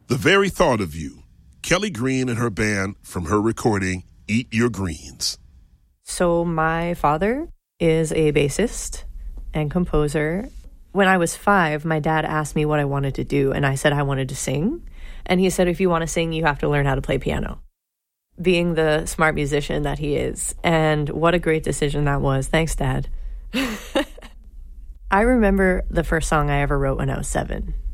The very thought of you, Kelly Green and her band from her recording, Eat Your Greens. So my father is a bassist and composer. When I was 5, my dad asked me what I wanted to do, and I said I wanted to sing. And he said, if you want to sing, you have to learn how to play piano. Being the smart musician that he is. And what a great decision that was. Thanks, Dad. I remember the first song I ever wrote when I was 7.